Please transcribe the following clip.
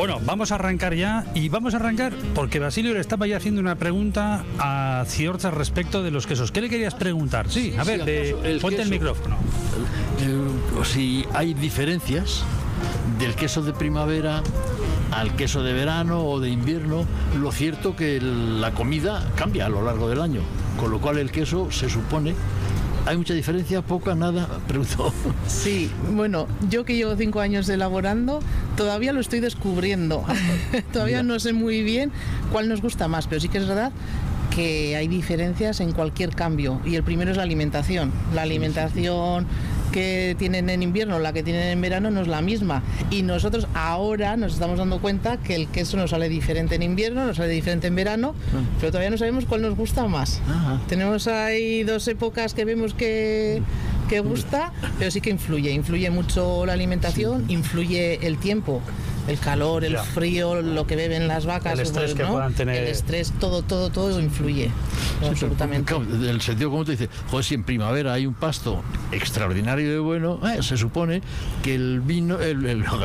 Bueno, vamos a arrancar ya, y vamos a arrancar porque Basilio le estaba ya haciendo una pregunta a Ciorcha respecto de los quesos. ¿Qué le querías preguntar? Sí, a ver, ponte el micrófono. Si hay diferencias del queso de primavera al queso de verano o de invierno, lo cierto que la comida cambia a lo largo del año, con lo cual el queso se supone... ¿Hay mucha diferencia? ¿Poca? ¿Nada? Pregunto. Sí, bueno, yo que llevo 5 años elaborando, todavía lo estoy descubriendo. Todavía no sé muy bien cuál nos gusta más, pero sí que es verdad que hay diferencias en cualquier cambio. Y el primero es la alimentación. La alimentación que tienen en invierno, la que tienen en verano no es la misma. Y nosotros ahora nos estamos dando cuenta que el queso nos sale diferente en invierno, nos sale diferente en verano, pero todavía no sabemos cuál nos gusta más. Tenemos ahí 2 épocas que vemos que gusta, pero sí que influye mucho la alimentación, influye el tiempo. El calor, el frío, lo que beben las vacas, el estrés que puedan tener. El estrés, todo influye. Sí, absolutamente. El sentido común te dice, joder, si en primavera hay un pasto extraordinario de bueno, se supone que el vino,